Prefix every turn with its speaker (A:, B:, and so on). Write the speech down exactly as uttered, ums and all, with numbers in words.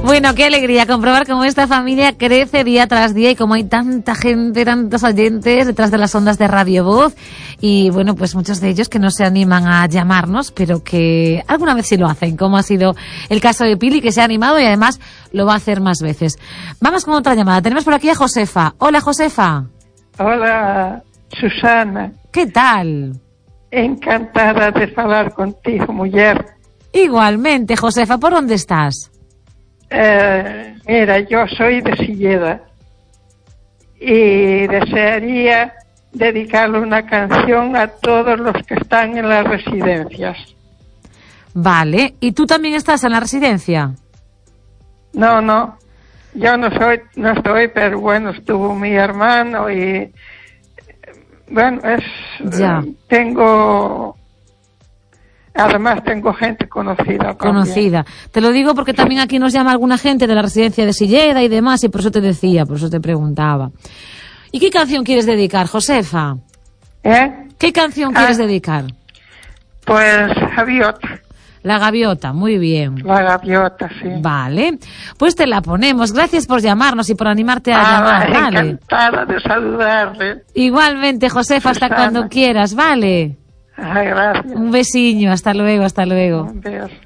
A: Bueno, qué alegría comprobar cómo esta familia crece día tras día y cómo hay tanta gente, tantos oyentes detrás de las ondas de Radio Voz. Y bueno, pues muchos de ellos que no se animan a llamarnos, pero que alguna vez sí lo hacen, como ha sido el caso de Pili, que se ha animado y además lo va a hacer más veces. Vamos con otra llamada. Tenemos por aquí a Josefa. Hola, Josefa.
B: Hola, Susana.
A: ¿Qué tal?
B: Encantada de falar contigo, mujer.
A: Igualmente, Josefa, ¿por dónde estás?
B: Eh, mira, yo soy de Silleda y desearía dedicarle una canción a todos los que están en las residencias.
A: Vale, ¿y tú también estás en la residencia?
B: No, no, yo no soy, no estoy, pero bueno, estuvo mi hermano y bueno, es,
A: ya.
B: Eh, tengo... Además tengo gente conocida. También.
A: Conocida. Te lo digo porque también aquí nos llama alguna gente de la residencia de Silleda y demás, y por eso te decía, por eso te preguntaba. ¿Y qué canción quieres dedicar, Josefa?
B: ¿Eh?
A: ¿Qué canción
B: ah,
A: quieres dedicar?
B: Pues Gaviota.
A: La Gaviota, muy bien.
B: La Gaviota, sí.
A: Vale, pues te la ponemos. Gracias por llamarnos y por animarte a
B: ah,
A: llamar, ¿vale?
B: Encantada de saludarle.
A: Igualmente, Josefa, hasta
B: Susana.
A: Cuando quieras, ¿vale?
B: Ay, gracias.
A: Un besiño, hasta luego, hasta luego.
B: Un beso.